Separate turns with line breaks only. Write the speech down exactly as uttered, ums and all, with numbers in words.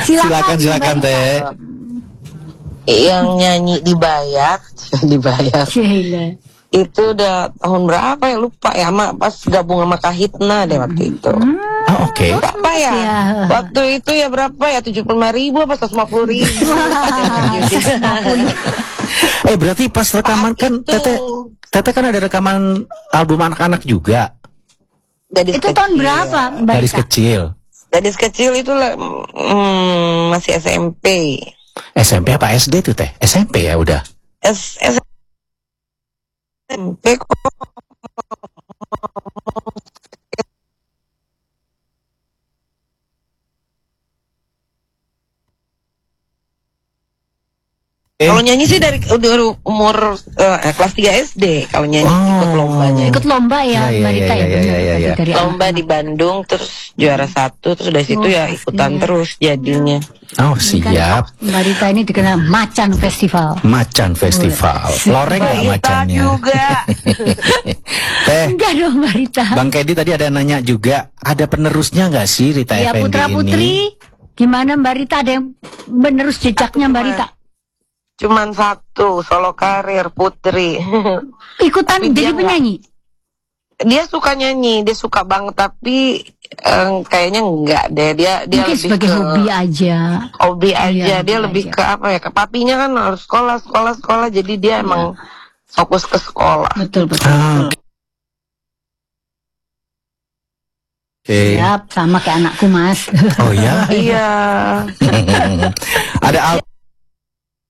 Silakan, silakan Teh.
Yang nyanyi dibayar, dibayar.
Cila.
Itu udah tahun berapa ya, lupa ya, sama pas gabung sama Kahitna deh waktu itu.
Oh, oke. Okay.
Berapa ya?
Ya.
Waktu itu ya berapa ya? tujuh puluh lima ribu apa seratus lima puluh ribu?
Eh berarti pas rekaman kan Tete, Tete kan ada rekaman album anak-anak juga.
Gadis
Itu
kecil.
tahun berapa, Mbak
Gadis
Rita?
kecil.
Gadis kecil itu lah, hmm, masih S M P.
S M P apa S D tuh Teh? S M P ya udah.
S S M P kok.
Eh.
Kalau nyanyi sih dari udah umur uh, kelas tiga S D. Kalau nyanyi
Oh.
ikut lombanya.
Ikut lomba ya,
Ya, ya,
Mbak Rita
ya,
ya,
ya,
benar.
ya, ya, ya.
Dari
Lomba
anak-anak.
di Bandung, terus juara satu, terus dari situ
Oh,
ya ikutan
pastinya.
terus jadinya.
Oh
Ini kan
siap.
Mbak Rita ini dikenal Macan Festival.
Macan Festival. Loreng nggak
Kita
macannya?
juga.
Teh,
Enggak dong Mbak Rita.
Bang Kedi tadi ada nanya juga, ada penerusnya nggak sih Rita
Ya
Effendi
Putra
ini?
Putri, gimana Mbak Rita, ada yang menerus jejaknya Mbak Rita?
Cuman satu, solo karir Putri.
Ikutan
Tapi
jadi
dia
penyanyi?
Dia suka nyanyi, dia suka banget, tapi eh, kayaknya enggak deh. Dia dia
Mungkin
lebih
sebagai
ke
hobi aja.
hobi
Iya,
aja.
hobi
Dia lebih
aja.
ke apa ya? Ke papinya kan harus sekolah, sekolah, sekolah. Jadi dia emang fokus ke sekolah.
Betul, betul.
Ah,
betul.
Oke.
Siap, sama kayak anakku Mas.
Oh ya.
Iya.
Ada al